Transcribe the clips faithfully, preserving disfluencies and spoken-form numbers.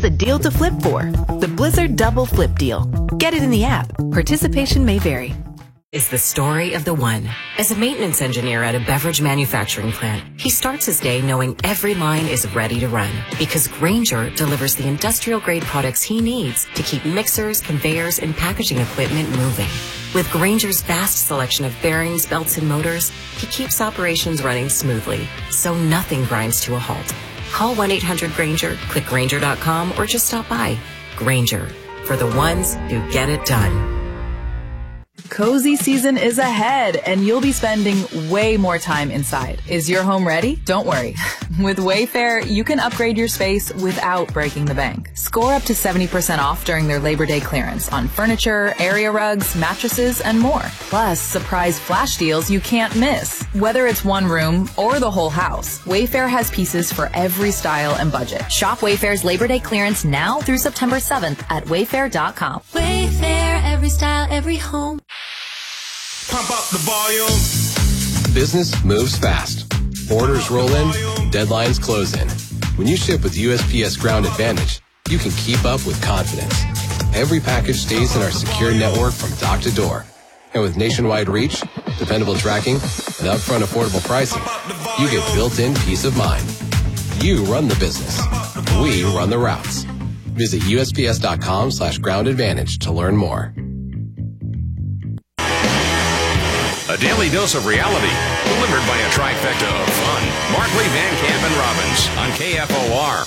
the deal to flip for. The Blizzard Double Flip Deal. Get it in the app. Participation may vary. Is the story of the one. As a maintenance engineer at a beverage manufacturing plant, he starts his day knowing every line is ready to run because Grainger delivers the industrial-grade products he needs to keep mixers, conveyors, and packaging equipment moving. With Grainger's vast selection of bearings, belts, and motors, he keeps operations running smoothly, so nothing grinds to a halt. Call one eight hundred Grainger, click Grainger dot com, or just stop by. Grainger, for the ones who get it done. Cozy season is ahead, and you'll be spending way more time inside. Is your home ready? Don't worry. With Wayfair, you can upgrade your space without breaking the bank. Score up to seventy percent off during their Labor Day clearance on furniture, area rugs, mattresses, and more. Plus, surprise flash deals you can't miss. Whether it's one room or the whole house, Wayfair has pieces for every style and budget. Shop Wayfair's Labor Day clearance now through September seventh at wayfair dot com. Wayfair, every style, every home. Pump up the volume. Business moves fast. Orders roll in, deadlines close in. When you ship with U S P S Ground Advantage, you can keep up with confidence. Every package stays in our secure network from dock to door. And with nationwide reach, dependable tracking, and upfront affordable pricing, you get built-in peace of mind. You run the business. We run the routes. Visit U S P S dot com slash ground advantage to learn more. A daily dose of reality, delivered by a trifecta of fun. Markley, Van Camp, and Robbins on K F O R.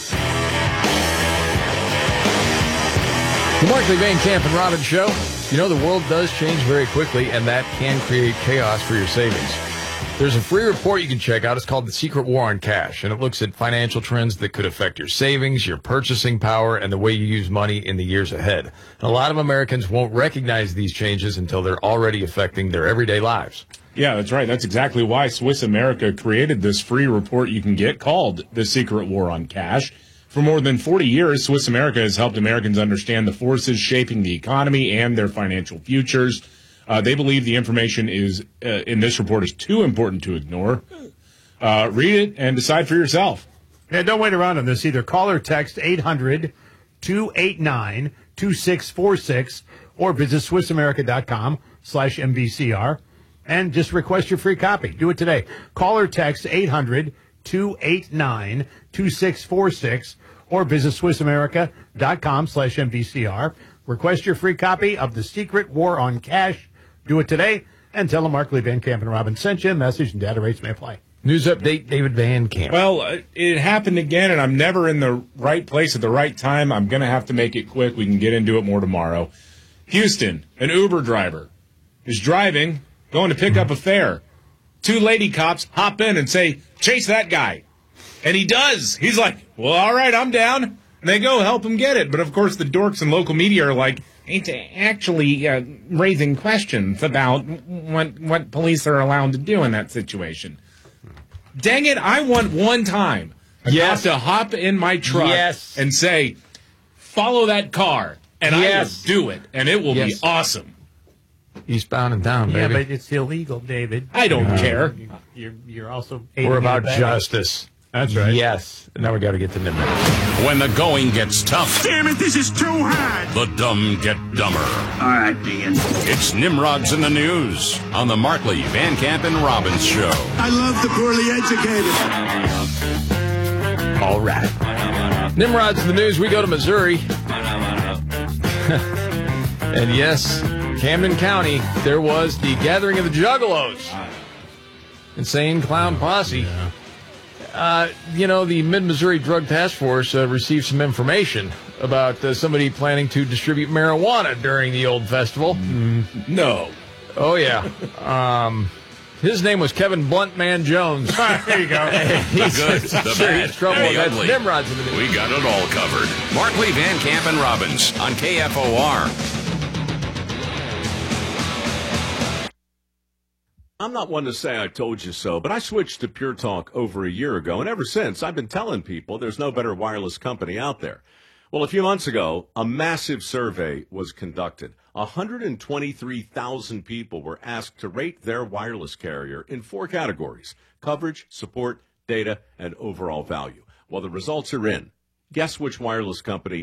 The Markley, Van Camp, and Robbins Show. You know, the world does change very quickly, and that can create chaos for your savings. There's a free report you can check out. It's called The Secret War on Cash, and it looks at financial trends that could affect your savings, your purchasing power, and the way you use money in the years ahead. And a lot of Americans won't recognize these changes until they're already affecting their everyday lives. Yeah, that's right. That's exactly why Swiss America created this free report you can get called The Secret War on Cash. For more than forty years, Swiss America has helped Americans understand the forces shaping the economy and their financial futures. Uh, they believe the information is uh, in this report is too important to ignore. Uh, read it and decide for yourself. Yeah, don't wait around on this either. Call or text eight hundred, two eight nine, two six four six or visit swiss america dot com slash M V C R and just request your free copy. Do it today. Call or text eight hundred, two eight nine, two six four six or visit swiss america dot com slash M V C R. Request your free copy of The Secret War on Cash. Do it today and tell them Markley, Van Camp, and Robbins sent you. Message and data rates may apply. News update, David Van Camp. Well, uh, it happened again, and I'm never in the right place at the right time. I'm going to have to make it quick. We can get into it more tomorrow. Houston, an Uber driver is driving, going to pick up a fare. Two lady cops hop in and say, chase that guy. And he does. He's like, well, all right, I'm down. And they go help him get it. But, of course, the dorks in local media are like, ain't actually uh, raising questions about what what police are allowed to do in that situation. Dang it, I want one time a yes. cop to hop in my truck yes. and say, follow that car, and yes. I will do it, and it will yes. be awesome. Eastbound and down, baby. Yeah, but it's illegal, David. I don't uh, care. You're, you're also... We're about justice. That's right. Yes. And now we got to get to Nimrod. When the going gets tough. Damn it, this is too hard. The dumb get dumber. All right, Dean. It's Nimrod's in the News on the Markley, Van Camp, and Robbins Show. I love the poorly educated. All right. Nimrod's in the News. We go to Missouri. And yes, Camden County, there was the gathering of the Juggalos. Insane Clown Posse. Yeah. Uh, you know, the Mid-Missouri Drug Task Force uh, received some information about uh, somebody planning to distribute marijuana during the old festival. Mm, no. Oh, yeah. Um, his name was Kevin Bluntman Jones. There you go. The good, the sure, bad, he's trouble. and the That's ugly. Nimrod's in the news. We got it all covered. Markley, Van Camp, and Robbins on K F O R. I'm not one to say I told you so, but I switched to Pure Talk over a year ago, and ever since, I've been telling people there's no better wireless company out there. Well, a few months ago, a massive survey was conducted. one hundred twenty-three thousand people were asked to rate their wireless carrier in four categories: coverage, support, data, and overall value. Well, the results are in. Guess which wireless company